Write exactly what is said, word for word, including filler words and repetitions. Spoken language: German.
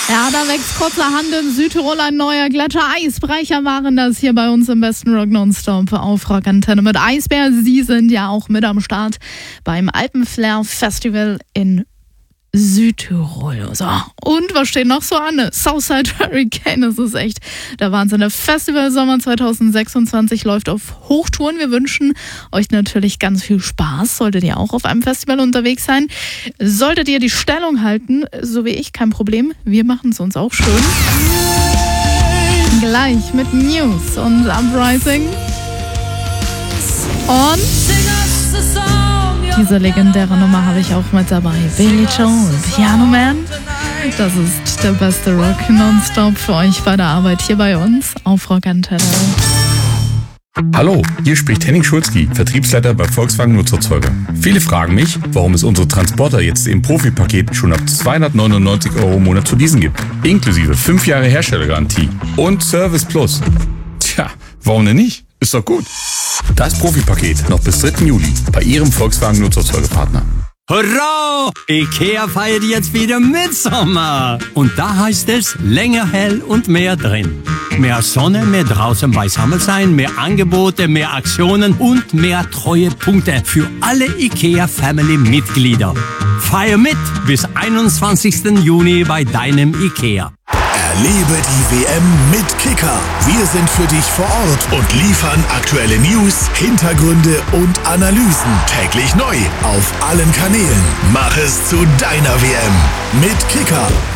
Ja, da wächst kurzerhand in Südtirol ein neuer Gletscher. Eisbrecher waren das hier bei uns im besten Rock Nonstop auf Rockantenne mit Eisbär. Sie sind ja auch mit am Start beim Alpenflair Festival in Südtirol. So, und was steht noch so an? Southside Hurricane, das ist echt der Wahnsinn. Der Festival Sommer zwanzig sechsundzwanzig läuft auf Hochtouren. Wir wünschen euch natürlich ganz viel Spaß. Solltet ihr auch auf einem Festival unterwegs sein, solltet ihr die Stellung halten, so wie ich, kein Problem. Wir machen es uns auch schön. Gleich mit News und Uprising. Und diese legendäre Nummer habe ich auch mit dabei. Billy Joel, Piano Man. Das ist der beste Rock Nonstop für euch bei der Arbeit hier bei uns auf Rockantenne. Hallo, hier spricht Henning Schulzki, Vertriebsleiter bei Volkswagen Nutzerzeuger. Viele fragen mich, warum es unsere Transporter jetzt im Profipaket schon ab zweihundertneunundneunzig Euro im Monat zu leasen gibt. Inklusive fünf Jahre Herstellergarantie und Service Plus. Tja, warum denn nicht? Ist doch gut. Das Profipaket noch bis dritten Juli bei Ihrem Volkswagen Nutzerzeugerpartner. Hurra! IKEA feiert jetzt wieder Mitsommer. Und da heißt es länger hell und mehr drin. Mehr Sonne, mehr draußen beisammen sein, mehr Angebote, mehr Aktionen und mehr Treuepunkte für alle IKEA-Family-Mitglieder. Feier mit bis einundzwanzigsten Juni bei deinem IKEA. Erlebe die W M mit Kicker. Wir sind für dich vor Ort und liefern aktuelle News, Hintergründe und Analysen täglich neu auf allen Kanälen. Mach es zu deiner W M mit Kicker.